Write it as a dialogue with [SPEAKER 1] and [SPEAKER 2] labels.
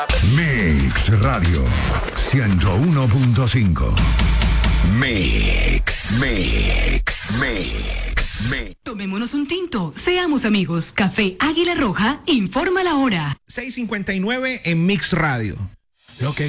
[SPEAKER 1] Mix Radio 101.5. Mix.
[SPEAKER 2] Tomémonos un tinto, seamos amigos. Café Águila Roja informa la hora.
[SPEAKER 3] 6:59 en Mix Radio.
[SPEAKER 4] Lo que